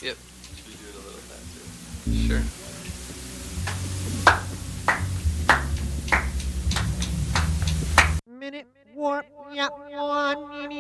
Yep. Should we do it a little faster? Sure. Minute, one, yeah, one.